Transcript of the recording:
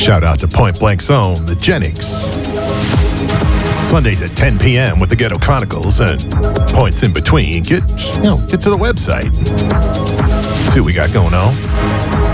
Shout out to Point Blank's own, the Genix. Sundays at 10 p.m. with the Ghetto Chronicles and points in between. Get to the website. See what we got going on.